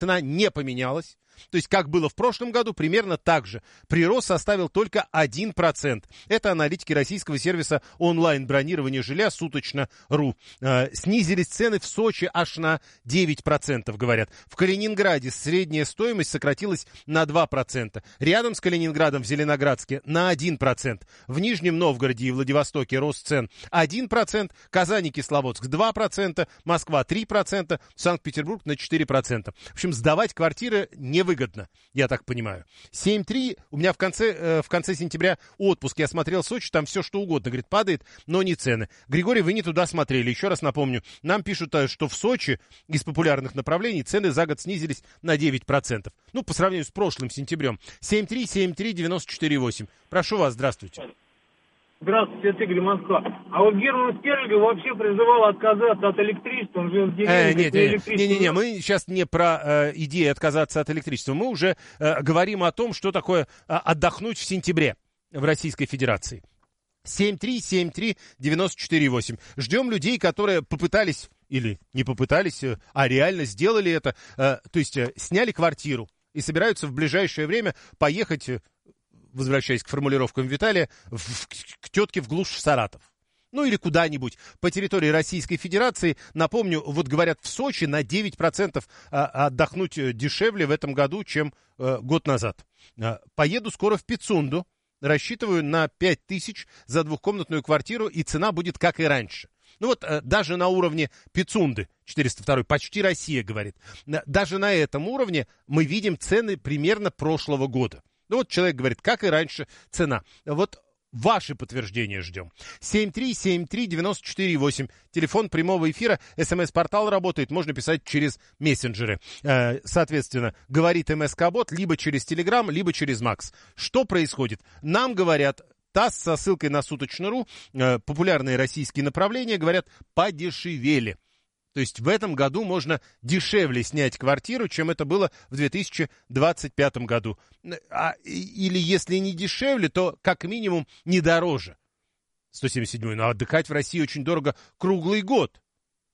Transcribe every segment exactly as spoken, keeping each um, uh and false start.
цена не поменялась. То есть, как было в прошлом году, примерно так же. Прирост составил только один процент. Это аналитики российского сервиса онлайн-бронирования жилья суточно точка ру. Э, снизились цены в Сочи аж на девять процентов, говорят. В Калининграде средняя стоимость сократилась на два процента. Рядом с Калининградом в Зеленоградске на один процент. В Нижнем Новгороде и Владивостоке рост цен один процент. Казань и Кисловодск два процента. Москва три процента. Санкт-Петербург на четыре процента. В общем, сдавать квартиры не выгодно, я так понимаю. семь три, у меня в конце, э, в конце сентября отпуск, я смотрел Сочи, там все что угодно, говорит, падает, но не цены. Григорий, вы не туда смотрели, еще раз напомню, нам пишут, что в Сочи из популярных направлений цены за год снизились на девять процентов. Ну, по сравнению с прошлым сентябрем. семь три семь три девяносто четыре восемь. Прошу вас, здравствуйте. Здравствуйте, это Игорь, Москва. А вот Герман Стерлигов вообще призывал отказаться от электричества. Он живет в деревне. Э, нет, нет, нет, нет, нет, мы сейчас не про э, идею отказаться от электричества. Мы уже э, говорим о том, что такое э, отдохнуть в сентябре в Российской Федерации. семь три семь три девяносто четыре восемь. Ждем людей, которые попытались, или не попытались, э, а реально сделали это. Э, то есть э, сняли квартиру и собираются в ближайшее время поехать... Э, возвращаясь к формулировкам Виталия, в, к тетке в глушь в Саратов. Ну или куда-нибудь по территории Российской Федерации. Напомню, вот говорят, в Сочи на девять процентов а, отдохнуть дешевле в этом году, чем а, год назад. А, поеду скоро в Пицунду. Рассчитываю на пять тысяч за двухкомнатную квартиру, и цена будет как и раньше. Ну вот а, даже на уровне Пицунды, четыреста два, почти Россия, говорит. Даже на этом уровне мы видим цены примерно прошлого года. Ну вот человек говорит, как и раньше, цена. Вот ваши подтверждения ждем. семь три семь три девяносто четыре восемь. Телефон прямого эфира. СМС-портал работает. Можно писать через мессенджеры. Соответственно, говорит МСК-бот либо через Телеграм, либо через Макс. Что происходит? Нам говорят... ТАСС со ссылкой на суточно точка ру, популярные российские направления, говорят, подешевели. То есть в этом году можно дешевле снять квартиру, чем это было в две тысячи двадцать пятом году. А, или если не дешевле, то как минимум не дороже. сто семьдесят седьмой. Но отдыхать в России очень дорого круглый год.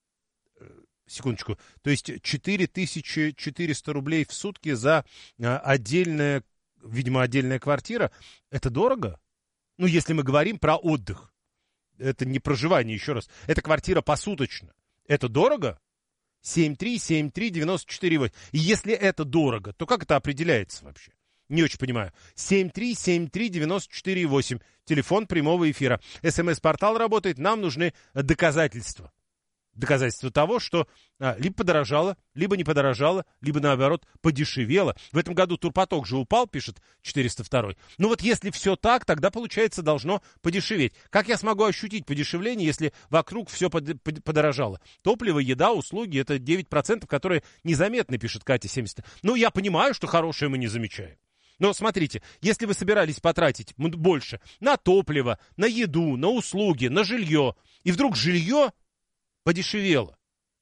Секундочку. То есть четыре тысячи четыреста рублей в сутки за отдельная, видимо, отдельная квартира. Это дорого? Ну, если мы говорим про отдых. Это не проживание, еще раз. Это квартира посуточно. Это дорого? семь три семь три девяносто четыре восемь. И если это дорого, то как это определяется вообще? Не очень понимаю. семь три семь три девяносто четыре восемь. Телефон прямого эфира. СМС-портал работает. Нам нужны доказательства. Доказательство того, что а, либо подорожало, либо не подорожало, либо, наоборот, подешевело. В этом году турпоток же упал, пишет четыреста два. Ну вот если все так, тогда, получается, должно подешеветь. Как я смогу ощутить подешевление, если вокруг все под, под, подорожало? Топливо, еда, услуги — это девять процентов, которые незаметны, пишет Катя семьдесят. Ну, я понимаю, что хорошее мы не замечаем. Но смотрите, если вы собирались потратить больше на топливо, на еду, на услуги, на жилье, и вдруг жилье подешевело,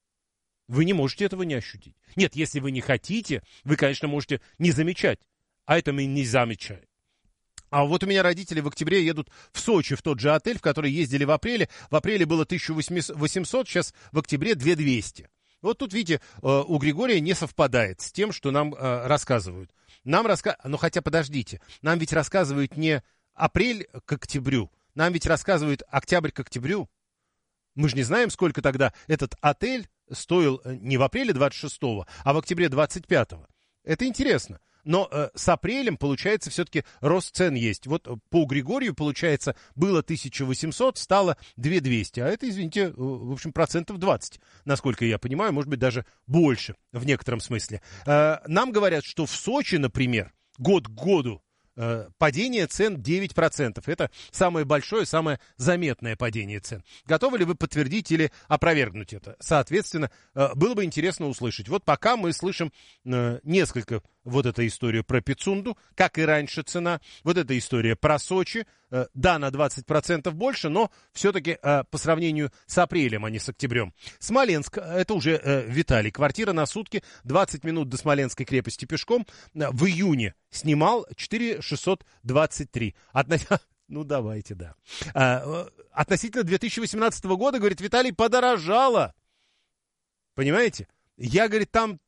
вы не можете этого не ощутить. Нет, если вы не хотите, вы, конечно, можете не замечать. А это мы не замечаем. А вот у меня родители в октябре едут в Сочи, в тот же отель, в который ездили в апреле. В апреле было тысяча восемьсот, сейчас в октябре две тысячи двести. Вот тут, видите, у Григория не совпадает с тем, что нам рассказывают. Нам рассказывают, ну хотя подождите, нам ведь рассказывают не апрель к октябрю, нам ведь рассказывают октябрь к октябрю. Мы же не знаем, сколько тогда этот отель стоил не в апреле двадцать шестого, а в октябре двадцать пятого. Это интересно. Но э, с апрелем, получается, все-таки рост цен есть. Вот по Григорию, получается, было тысяча восемьсот, стало две тысячи двести. А это, извините, в общем, процентов двадцать. Насколько я понимаю, может быть, даже больше в некотором смысле. Э, нам говорят, что в Сочи, например, год к году падение цен девять процентов. Это самое большое, самое заметное падение цен. Готовы ли вы подтвердить или опровергнуть это? Соответственно, было бы интересно услышать. Вот пока мы слышим несколько, вот эта история про Пицунду, как и раньше цена, вот эта история про Сочи, да, на двадцать процентов больше, но все-таки по сравнению с апрелем, а не с октябрем. Смоленск, это уже Виталий, квартира на сутки, двадцать минут до Смоленской крепости пешком, в июне снимал четыре тысячи шестьсот двадцать три. Одна... Ну, давайте, да. А, относительно две тысячи восемнадцатого года, говорит Виталий, подорожало. Понимаете? Я, говорит, там